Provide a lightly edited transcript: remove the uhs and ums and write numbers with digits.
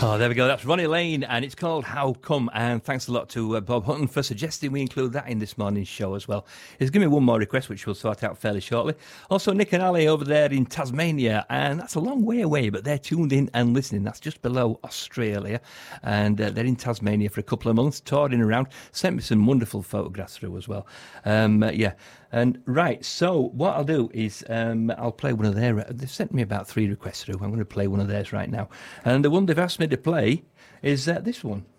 Oh, there we go. That's Ronnie Lane, and it's called How Come. And thanks a lot to Bob Hutton for suggesting we include that in this morning's show as well. He's given me one more request, which we'll sort out fairly shortly. Also, Nick and Ali over there in Tasmania, and that's a long way away, but they're tuned in and listening. That's just below Australia, and they're in Tasmania for a couple of months, touring around. Sent me some wonderful photographs through as well. Yeah. And right, so what I'll do is I'll play one of their... They've sent me about 3 requests through. I'm going to play one of theirs right now. And the one they've asked me to play is this one.